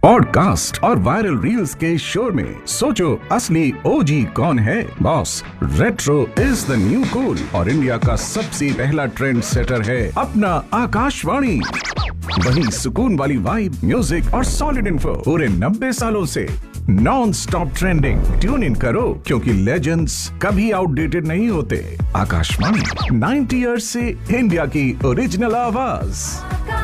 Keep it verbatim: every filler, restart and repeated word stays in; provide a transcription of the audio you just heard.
Podcast और viral reels के शोर में सोचो असली ओजी कौन है। Boss, retro is the new cool और इंडिया का सबसे पहला ट्रेंड सेटर है अपना आकाशवाणी। वही सुकून वाली वाइब, म्यूजिक और सॉलिड इन्फो पूरे नब्बे सालों से non stop trending. Tune in करो क्योंकि लेजेंड्स कभी आउटडेटेड नहीं होते। आकाशवाणी नाइंटी इयर्स से इंडिया की ओरिजिनल आवाज।